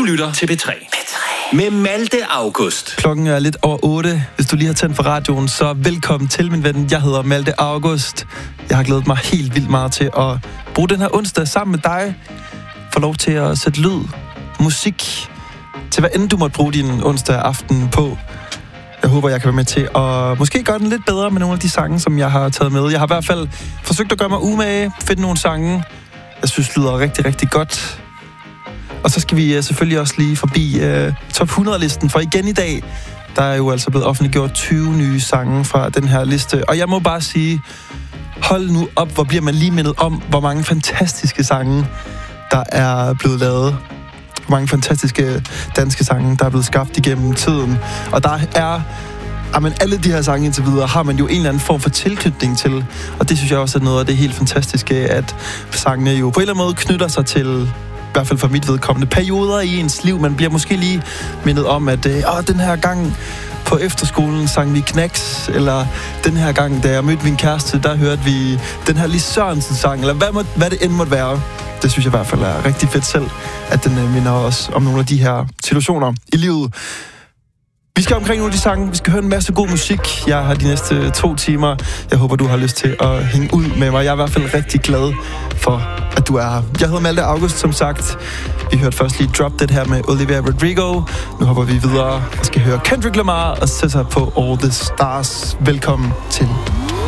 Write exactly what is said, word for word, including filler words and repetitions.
lytter til P tre. P tre. Med Malte August. Klokken er lidt over otte. Hvis du lige har tændt for radioen, så velkommen til, min ven. Jeg hedder Malte August. Jeg har glædet mig helt vildt meget til at bruge den her onsdag sammen med dig. Få lov til at sætte lyd, musik, til hvad end du måtte bruge din onsdag aften på. Jeg håber, jeg kan være med til at måske gøre den lidt bedre med nogle af de sange, som jeg har taget med. Jeg har i hvert fald forsøgt at gøre mig umage, finde nogle sange, jeg synes lyder rigtig, rigtig godt. Og så skal vi uh, selvfølgelig også lige forbi uh, top hundrede-listen, for igen i dag, der er jo altså blevet offentliggjort tyve nye sange fra den her liste. Og jeg må bare sige, hold nu op, hvor bliver man lige mindet om, hvor mange fantastiske sange, der er blevet lavet. Hvor mange fantastiske danske sange, der er blevet skabt igennem tiden. Og der er... Jamen, alle de her sange indtil videre har man jo en eller anden form for tilknytning til. Og det synes jeg også er noget af det helt fantastiske, at sangene jo på en eller anden måde knytter sig til, i hvert fald for mit vedkommende, perioder i ens liv. Man bliver måske lige mindet om, at åh, den her gang på efterskolen sang vi Knacks, eller den her gang, da jeg mødte min kæreste, der hørte vi den her Lis Sørensen-sang, eller hvad, må, hvad det end måtte være. Det synes jeg i hvert fald er rigtig fedt selv, at den øh, minder os om nogle af de her situationer i livet. Vi skal omkring nogle af de sange. Vi skal høre en masse god musik. Jeg har de næste to timer. Jeg håber, du har lyst til at hænge ud med mig. Jeg er i hvert fald rigtig glad for, at du er her. Jeg hedder Malte August, som sagt. Vi hørte først lige Drop Dead her med Olivia Rodrigo. Nu hopper vi videre og skal høre Kendrick Lamar og sætte sig på All the Stars. Velkommen til